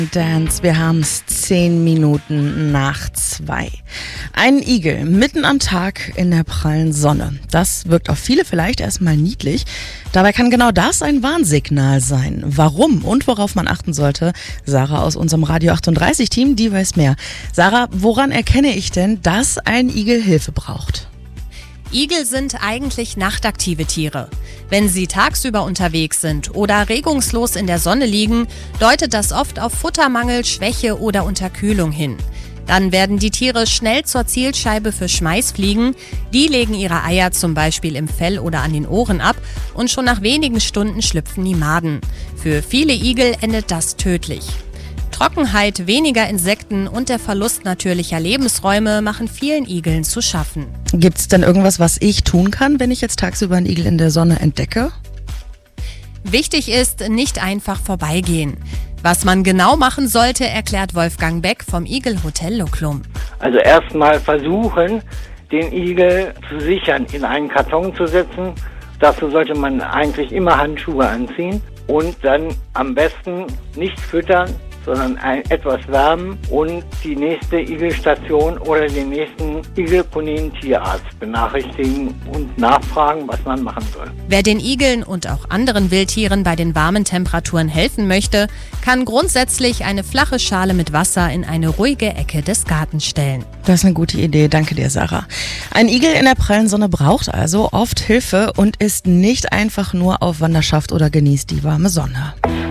Dance, wir haben es 10 Minuten nach 2. Ein Igel mitten am Tag in der prallen Sonne. Das wirkt auf viele vielleicht erstmal niedlich. Dabei kann genau das ein Warnsignal sein. Warum und worauf man achten sollte, Sarah aus unserem Radio 38 Team, die weiß mehr. Sarah, woran erkenne ich denn, dass ein Igel Hilfe braucht? Igel sind eigentlich nachtaktive Tiere. Wenn sie tagsüber unterwegs sind oder regungslos in der Sonne liegen, deutet das oft auf Futtermangel, Schwäche oder Unterkühlung hin. Dann werden die Tiere schnell zur Zielscheibe für Schmeißfliegen. Die legen ihre Eier zum Beispiel im Fell oder an den Ohren ab und schon nach wenigen Stunden schlüpfen die Maden. Für viele Igel endet das tödlich. Trockenheit, weniger Insekten und der Verlust natürlicher Lebensräume machen vielen Igeln zu schaffen. Gibt es denn irgendwas, was ich tun kann, wenn ich jetzt tagsüber einen Igel in der Sonne entdecke? Wichtig ist, nicht einfach vorbeigehen. Was man genau machen sollte, erklärt Wolfgang Beck vom Igel-Hotel Locklum. Also erstmal versuchen, den Igel zu sichern, in einen Karton zu setzen. Dazu sollte man eigentlich immer Handschuhe anziehen und dann am besten nicht füttern, sondern etwas wärmen und die nächste Igelstation oder den nächsten igelkundigen Tierarzt benachrichtigen und nachfragen, was man machen soll. Wer den Igeln und auch anderen Wildtieren bei den warmen Temperaturen helfen möchte, kann grundsätzlich eine flache Schale mit Wasser in eine ruhige Ecke des Gartens stellen. Das ist eine gute Idee, danke dir, Sarah. Ein Igel in der prallen Sonne braucht also oft Hilfe und ist nicht einfach nur auf Wanderschaft oder genießt die warme Sonne.